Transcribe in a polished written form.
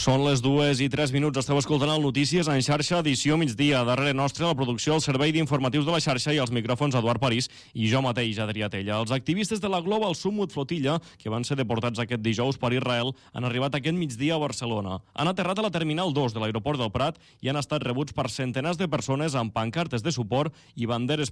Són les 2:03. Esteu escoltant el Notícies en xarxa, edició migdia. Darrere nostre, la producció, el servei d'informatius de la xarxa i els micròfons Eduard París i jo mateix, Adrià Tella. Els activistes de la Global Summit Flotilla, que van ser deportats aquest dijous per Israel, han arribat aquest migdia a Barcelona. Han aterrat a la Terminal 2 de l'aeroport del Prat i han estat rebuts per centenars de persones amb pancartes de suport i banderes